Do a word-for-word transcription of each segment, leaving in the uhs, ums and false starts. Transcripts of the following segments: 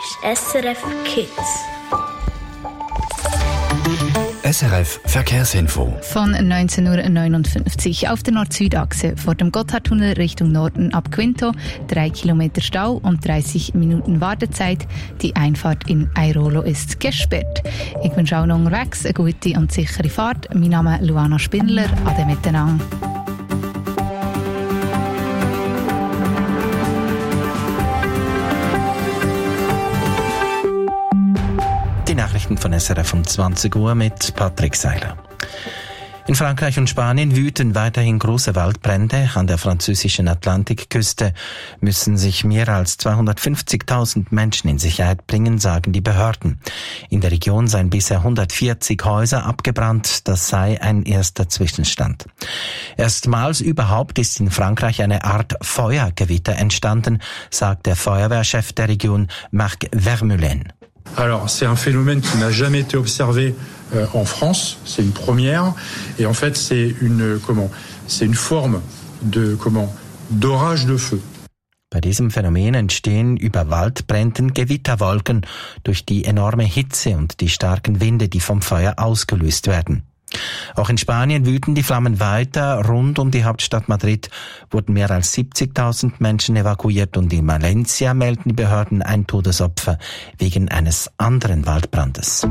ist S R F Kids. S R F Verkehrsinfo. Von neunzehn Uhr neunundfünfzig auf der Nord-Süd-Achse vor dem Gotthardtunnel Richtung Norden ab Quinto. Drei Kilometer Stau und dreißig Minuten Wartezeit. Die Einfahrt in Airolo ist gesperrt. Ich wünsche auch noch unterwegs eine gute und sichere Fahrt. Mein Name ist Luana Spindler. Ade miteinander. Die Nachrichten von S R F um zwanzig Uhr mit Patrick Seiler. In Frankreich und Spanien wüten weiterhin große Waldbrände. An der französischen Atlantikküste müssen sich mehr als zweihundertfünfzigtausend Menschen in Sicherheit bringen, sagen die Behörden. In der Region seien bisher hundertvierzig Häuser abgebrannt. Das sei ein erster Zwischenstand. Erstmals überhaupt ist in Frankreich eine Art Feuergewitter entstanden, sagt der Feuerwehrchef der Region, Marc Vermeulen. Alors, c'est un phénomène qui n'a jamais été observé euh, en France. C'est une première. Et en fait, c'est une, comment, c'est une forme de, comment, d'orage de feu. Bei diesem Phänomen entstehen über Waldbränden Gewitterwolken durch die enorme Hitze und die starken Winde, die vom Feuer ausgelöst werden. Auch in Spanien wüten die Flammen weiter. Rund um die Hauptstadt Madrid wurden mehr als siebzigtausend Menschen evakuiert und in Valencia melden die Behörden ein Todesopfer wegen eines anderen Waldbrandes.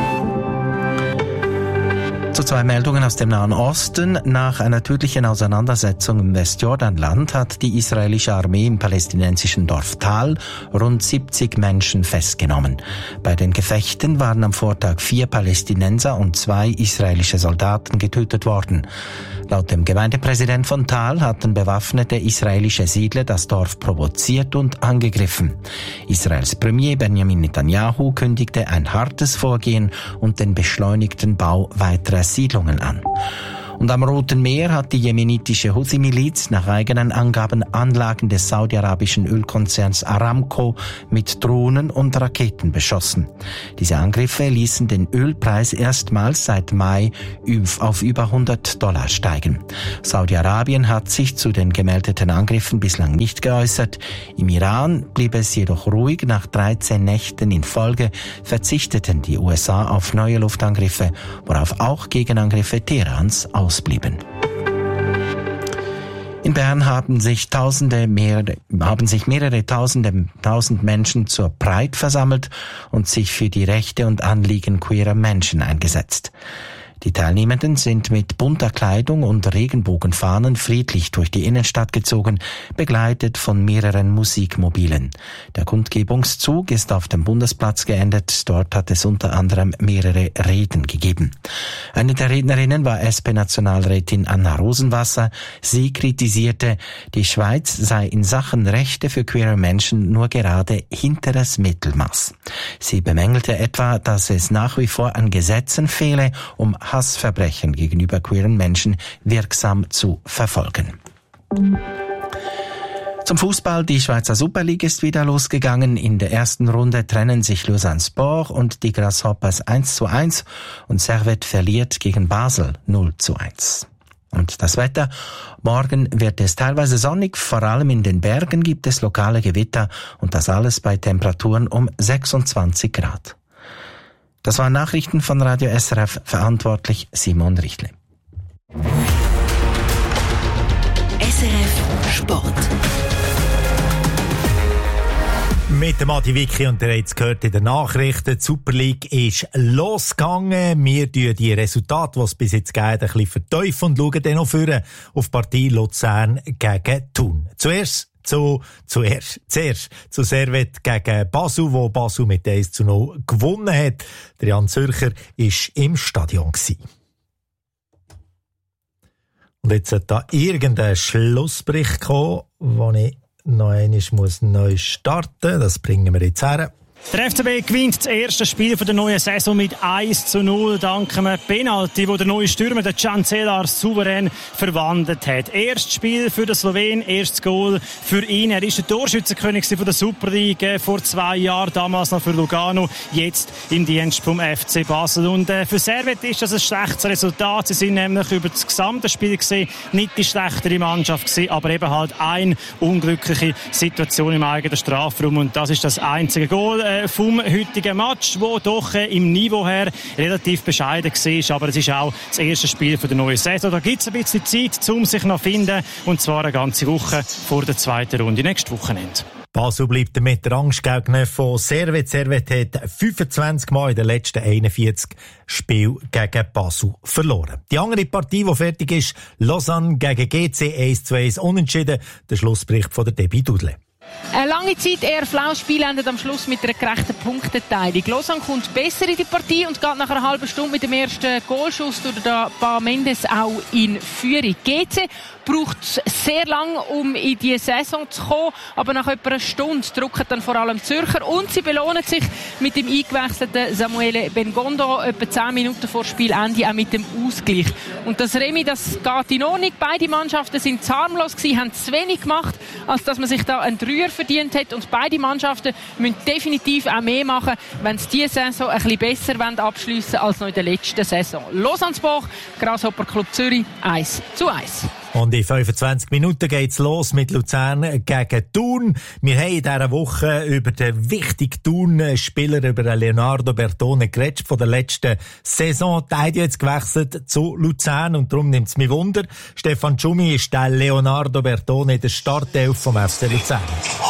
Zu zwei Meldungen aus dem Nahen Osten. Nach einer tödlichen Auseinandersetzung im Westjordanland hat die israelische Armee im palästinensischen Dorf Tal rund siebzig Menschen festgenommen. Bei den Gefechten waren am Vortag vier Palästinenser und zwei israelische Soldaten getötet worden. Laut dem Gemeindepräsident von Tal hatten bewaffnete israelische Siedler das Dorf provoziert und angegriffen. Israels Premier Benjamin Netanyahu kündigte ein hartes Vorgehen und den beschleunigten Bau weiterer Siedlungen an. Und am Roten Meer hat die jemenitische Houthi-Miliz nach eigenen Angaben Anlagen des saudi-arabischen Ölkonzerns Aramco mit Drohnen und Raketen beschossen. Diese Angriffe ließen den Ölpreis erstmals seit Mai auf über hundert Dollar steigen. Saudi-Arabien hat sich zu den gemeldeten Angriffen bislang nicht geäußert. Im Iran blieb es jedoch ruhig. Nach dreizehn Nächten in Folge verzichteten die U S A auf neue Luftangriffe, worauf auch Gegenangriffe Teherans ausblieben. In Bern haben sich Tausende, mehrere, haben sich mehrere Tausende, tausend Menschen zur Pride versammelt und sich für die Rechte und Anliegen queerer Menschen eingesetzt. Die Teilnehmenden sind mit bunter Kleidung und Regenbogenfahnen friedlich durch die Innenstadt gezogen, begleitet von mehreren Musikmobilen. Der Kundgebungszug ist auf dem Bundesplatz geendet. Dort hat es unter anderem mehrere Reden gegeben. Eine der Rednerinnen war S P-Nationalrätin Anna Rosenwasser. Sie kritisierte, die Schweiz sei in Sachen Rechte für queere Menschen nur gerade hinteres Mittelmaß. Sie bemängelte etwa, dass es nach wie vor an Gesetzen fehle, um Hassverbrechen gegenüber queeren Menschen wirksam zu verfolgen. Zum Fußball. Die Schweizer Super League ist wieder losgegangen. In der ersten Runde trennen sich Lausanne Sport und die Grasshoppers eins zu eins und Servette verliert gegen Basel null zu eins. Und das Wetter. Morgen wird es teilweise sonnig, vor allem in den Bergen gibt es lokale Gewitter und das alles bei Temperaturen um sechsundzwanzig Grad. Das waren Nachrichten von Radio S R F, verantwortlich Simon Richtle. S R F Sport. Mit dem Adi Vicky und der jetzt gehört in den Nachrichten, die Super League ist losgegangen. Wir schauen die Resultate, die es bis jetzt geht, ein bisschen vertiefen und schauen dann noch vorne auf die Partie Luzern gegen Thun. Zuerst Zu, zuerst, zuerst zu Servette gegen Basel, wo Basel mit eins zu null gewonnen hat. Der Jan Zürcher war im Stadion gewesen. Und jetzt hat da irgendein Schlussbericht kommen, wo ich noch einmal muss neu starten muss. Das bringen wir jetzt her. Der F C B gewinnt das erste Spiel der neuen Saison mit eins zu null dank einem Penalty, wo der neue Stürmer, der Can Celar, souverän verwandelt hat. Erstes Spiel für den Slowen, erstes Goal für ihn. Er ist der Torschützenkönig von der Super League vor zwei Jahren, damals noch für Lugano, jetzt im Dienst vom F C Basel. Und äh, für Servette ist das ein schlechtes Resultat. Sie sind nämlich über das gesamte Spiel gesehen nicht die schlechtere Mannschaft gewesen, aber eben halt eine unglückliche Situation im eigenen Strafraum und das ist das einzige Goal. äh, vom heutigen Match, wo doch äh, im Niveau her relativ bescheiden war. Aber es ist auch das erste Spiel für die neue Saison. Da gibt es ein bisschen Zeit, um sich noch zu finden. Und zwar eine ganze Woche vor der zweiten Runde nächstes Wochenende. Basel bleibt mit der Angstgegner von Servet. Servet hat fünfundzwanzig Mal in den letzten einundvierzig Spielen gegen Basel verloren. Die andere Partie, die fertig ist, Lausanne gegen G C eins zu eins unentschieden. Der Schlussbericht von der Debbie Dudle. Eine lange Zeit eher flaues Spiel endet am Schluss mit einer gerechten Punkteteilung. Lausanne kommt besser in die Partie und geht nach einer halben Stunde mit dem ersten Goalschuss durch den Bar Mendes auch in Führung. G C braucht sehr lang, um in die Saison zu kommen, aber nach etwa einer Stunde drücken dann vor allem Zürcher und sie belohnen sich mit dem eingewechselten Samuele Bengondo etwa zehn Minuten vor Spielende auch mit dem Ausgleich. Und das Remis, das geht in Ordnung. Beide Mannschaften sind zu harmlos gewesen, haben zu wenig gemacht, als dass man sich da einen Dreier verdient hat und beide Mannschaften müssen definitiv auch mehr machen, wenn sie diese Saison ein bisschen besser abschliessen wollen als noch in der letzten Saison. Lausanne-Boch, Grasshopper Club Zürich eins zu eins. Und in fünfundzwanzig Minuten geht's los mit Luzern gegen Thun. Wir haben in dieser Woche über den wichtigen Thun-Spieler, über Leonardo Bertone geredet von der letzten Saison. Der hat jetzt gewechselt zu Luzern und darum nimmt es mich Wunder. Stefan Tschumi ist der Leonardo Bertone in der Startelf vom F C Luzern.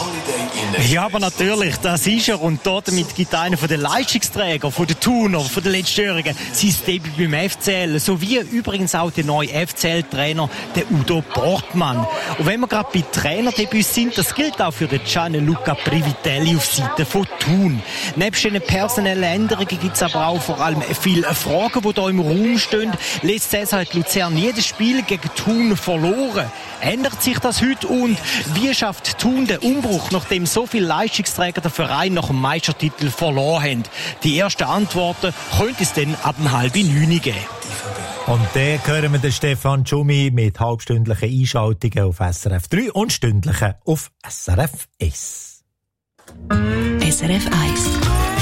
Ja, aber natürlich, das ist er. Und damit gibt einer von den Leistungsträgern, von den Thuner, von den Letztjährigen, sein Debüt beim F C L. Sowie übrigens auch der neue F C L-Trainer, der Udo Portmann. Und wenn wir gerade bei Trainerdebüts sind, das gilt auch für den Gianluca Privitelli auf Seite von Thun. Nebst den personellen Änderungen gibt es aber auch vor allem viele Fragen, die hier im Raum stehen. Letzte Saison hat Luzern jedes Spiel gegen Thun verloren. Ändert sich das heute und wie schafft Thun den Umbruch, nachdem so viele Leistungsträger den Verein nach dem Meistertitel verloren haben? Die ersten Antworten könnte es dann ab dem halben neun geben. Und dann hören wir den Stefan Tschumi mit halbstündlichen Einschaltungen auf S R F drei und stündlichen auf S R F eins. S R F eins.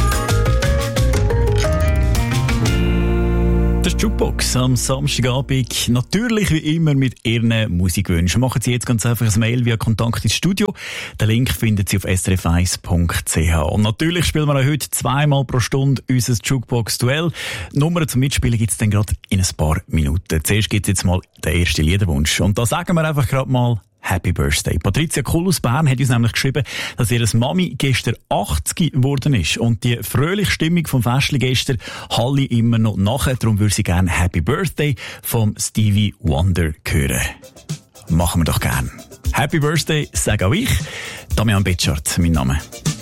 Das ist Jukebox am Samstagabend. Natürlich wie immer mit Ihren Musikwünschen. Machen Sie jetzt ganz einfach ein Mail via Kontakt ins Studio. Den Link finden Sie auf s r f eins punkt c h. Und natürlich spielen wir auch heute zweimal pro Stunde unser Jukebox-Duell. Nummern zum Mitspielen gibt es dann gerade in ein paar Minuten. Zuerst gibt es jetzt mal den ersten Liederwunsch. Und da sagen wir einfach gerade mal Happy Birthday. Patricia Kuhl aus Bern hat uns nämlich geschrieben, dass ihre Mami gestern achtzig geworden ist. Und die fröhliche Stimmung vom Festli gestern halle immer noch nachher. Darum würde sie gerne Happy Birthday vom Stevie Wonder hören. Machen wir doch gern. Happy Birthday, sage auch ich. Damian Betschart, mein Name.